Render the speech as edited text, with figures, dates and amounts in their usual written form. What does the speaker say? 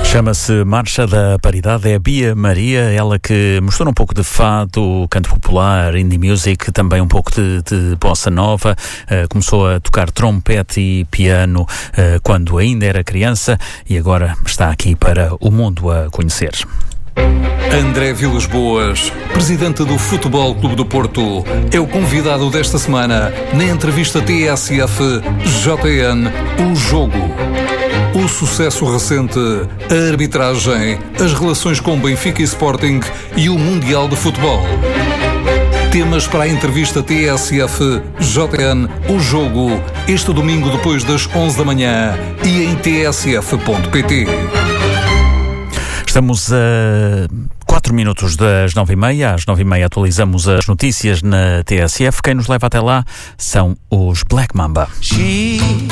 Chama-se Marcha da Paridade, é a Bia Maria, ela que mistura um pouco de fado, canto popular, indie music, também um pouco de bossa nova. Começou a tocar trompete e piano quando ainda era criança e agora está aqui para o mundo a conhecer. André Vilas Boas, presidente do Futebol Clube do Porto, é o convidado desta semana na entrevista TSF JN O Jogo. O sucesso recente, a arbitragem, as relações com Benfica e Sporting e o Mundial de Futebol. Temas para a entrevista TSF JN O Jogo, este domingo depois das 11 da manhã e em tsf.pt. Estamos a 4 minutos das 9h30. Às 9h30 atualizamos as notícias na TSF. Quem nos leva até lá são os Black Mamba.